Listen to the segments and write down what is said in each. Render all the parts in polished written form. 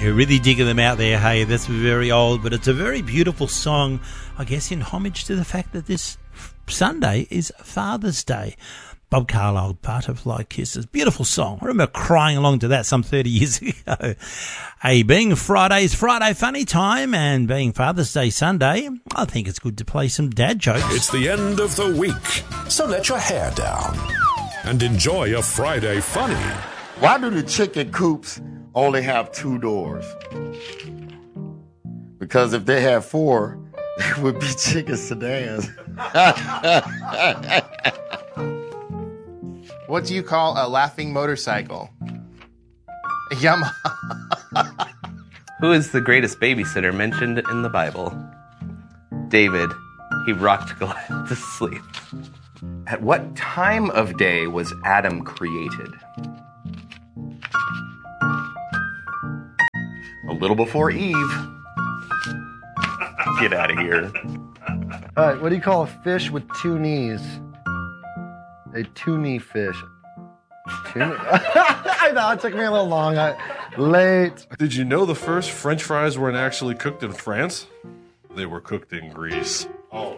You're really digging them out there, hey. That's very old, but it's a very beautiful song, I guess, in homage to the fact that this Sunday is Father's Day. Bob Carlyle, Butterfly Kisses. Beautiful song. I remember crying along to that some 30 years ago. Hey, being Friday's Friday Funny Time and being Father's Day Sunday, I think it's good to play some dad jokes. It's the end of the week, so let your hair down and enjoy a Friday Funny. Why do the chicken coops only have 2 doors? Because if they had 4, it would be chicken sedans. What do you call a laughing motorcycle? A Yamaha. Who is the greatest babysitter mentioned in the Bible? David. He rocked Goliath to sleep. At what time of day was Adam created? A little before Eve. Get out of here. All right, what do you call a fish with 2 knees? A 2-knee fish. I know, it took me a little long. Late. Did you know the first French fries weren't actually cooked in France? They were cooked in Greece. Oh.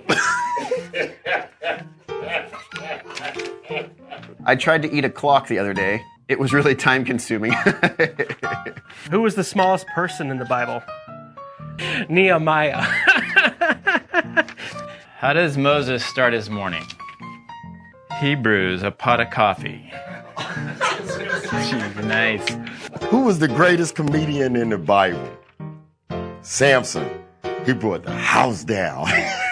I tried to eat a clock the other day. It was really time consuming. Who was the smallest person in the Bible? Nehemiah. How does Moses start his morning? He brews a pot of coffee. Jeez, nice. Who was the greatest comedian in the Bible? Samson. He brought the house down.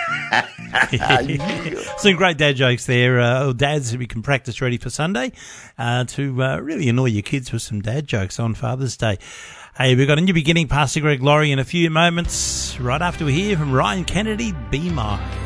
Some great dad jokes there. Dads, we can practice ready for Sunday to really annoy your kids with some dad jokes on Father's Day. Hey, we've got a new beginning, Pastor Greg Laurie, in a few moments, right after we hear from Ryan Kennedy, Be Mine.